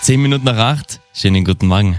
10 Minuten nach 8. Schönen guten Morgen.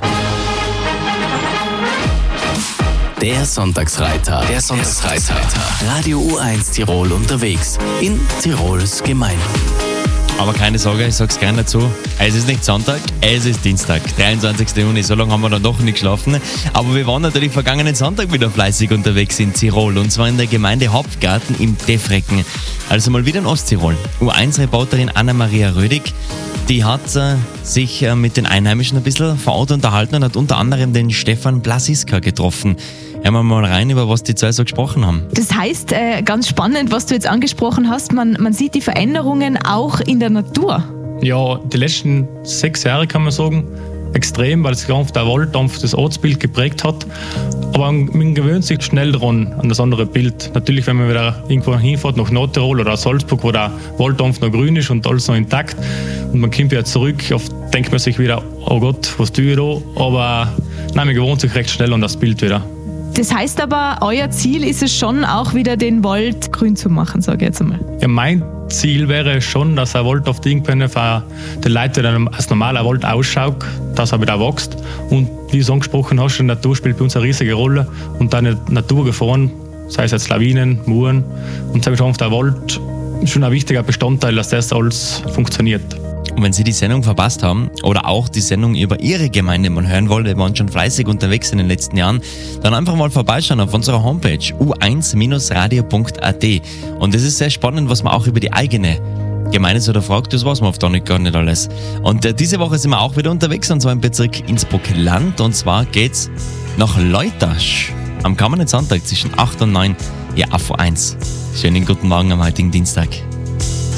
Der Sonntagsreiter. Radio U1 Tirol unterwegs. In Tirols Gemeinden. Aber keine Sorge, ich sag's gerne dazu. Es ist nicht Sonntag, es ist Dienstag, 23. Juni. So lange haben wir dann doch nicht geschlafen. Aber wir waren natürlich vergangenen Sonntag wieder fleißig unterwegs in Tirol. Und zwar in der Gemeinde Hopfgarten im Defrecken. Also mal wieder in Osttirol. U1-Reporterin Anna-Maria Rödig, die hat sich mit den Einheimischen ein bisschen vor Ort unterhalten und hat unter anderem den Stefan Blasiska getroffen. Hören wir mal rein, über was die zwei so gesprochen haben. Das heißt, ganz spannend, was du jetzt angesprochen hast, man sieht die Veränderungen auch in der Natur. Ja, die letzten 6 Jahre kann man sagen, extrem, weil sich einfach der Walddampf das Ortsbild geprägt hat. Aber man gewöhnt sich schnell daran, an das andere Bild. Natürlich, wenn man wieder irgendwo hinfährt, nach Nordtirol oder Salzburg, wo der Walddampf noch grün ist und alles noch intakt, und man kommt wieder zurück, oft denkt man sich wieder, oh Gott, was tue ich da? Aber nein, man gewöhnt sich recht schnell an das Bild wieder. Das heißt aber, euer Ziel ist es schon auch wieder den Wald grün zu machen, sage ich jetzt einmal. Ja, mein Ziel wäre schon, dass ein Wald auf irgendwann für die Leute wieder als normaler Wald ausschaut, dass er wieder wächst. Und wie du angesprochen hast, die Natur spielt bei uns eine riesige Rolle. Und deine Naturgefahren, sei es jetzt Lawinen, Muren, und deshalb ist der Wald schon ein wichtiger Bestandteil, dass das alles funktioniert. Und wenn Sie die Sendung verpasst haben oder auch die Sendung über Ihre Gemeinde mal hören wollen, wir waren schon fleißig unterwegs in den letzten Jahren, dann einfach mal vorbeischauen auf unserer Homepage u1-radio.at. Und es ist sehr spannend, was man auch über die eigene Gemeinde so da fragt, das weiß man oft auch nicht gar nicht alles. Und diese Woche sind wir auch wieder unterwegs, und zwar im Bezirk Innsbruck-Land, und zwar geht's nach Leutasch am kommenden Sonntag zwischen 8 und 9 hier auf U1. Schönen guten Morgen am heutigen Dienstag.